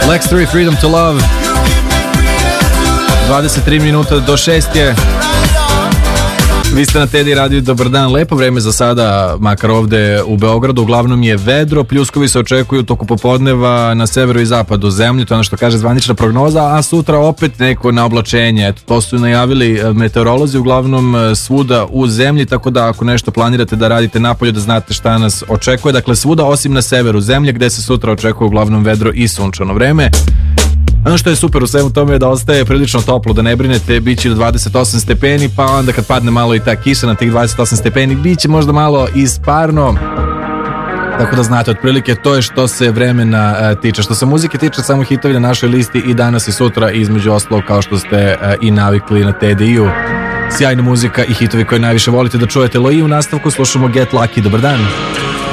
Lex 3, Freedom to Love. 23 minuta do 6 je. Vi ste na Teddy radiju, dobar dan, lepo vreme za sada, makar ovde u Beogradu, uglavnom je vedro, pljuskovi se očekuju toku popodneva na severu i zapadu zemlje, to je ono što kaže zvanična prognoza, a sutra opet neko naoblačenje, eto, to su najavili meteorolozi, uglavnom svuda u zemlji, tako da ako nešto planirate da radite napolju, da znate šta nas očekuje, dakle svuda osim na severu zemlje, gde se sutra očekuje uglavnom vedro i sunčano vreme. Ono što je super u svemu tome je da ostaje prilično toplo, da ne brinete, bit će do 28 stepeni, pa onda kad padne malo i ta kiša na tih 28 stepeni, bit će možda malo isparno, tako da znate, otprilike to je što se vremena tiče. Što se muzike tiče, samo hitovi na našoj listi i danas i sutra, između ostalog, kao što ste i navikli na TDI-u. Sjajna muzika i hitovi koje najviše volite da čujete. Loji, u nastavku slušamo Get Lucky, dobar dan.